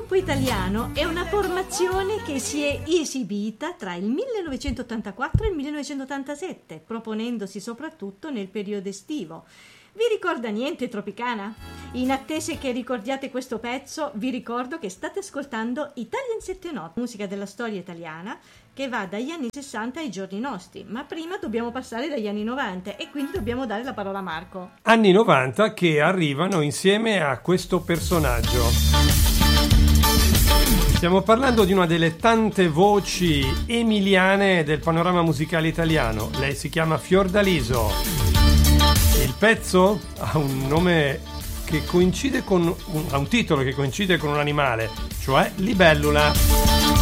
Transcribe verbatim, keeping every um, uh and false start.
gruppo italiano è una formazione che si è esibita tra il millenovecentottantaquattro e il millenovecentottantasette, proponendosi soprattutto nel periodo estivo. Vi ricorda niente Tropicana? In attesa che ricordiate questo pezzo, vi ricordo che state ascoltando Italian sette Note, musica della storia italiana che va dagli anni sessanta ai giorni nostri, ma prima dobbiamo passare dagli anni novanta e quindi dobbiamo dare la parola a Marco. Anni novanta che arrivano insieme a questo personaggio. Stiamo parlando di una delle tante voci emiliane del panorama musicale italiano. Lei si chiama Fiordaliso. Il pezzo ha un nome che coincide con un, ha un titolo che coincide con un animale, cioè Libellula.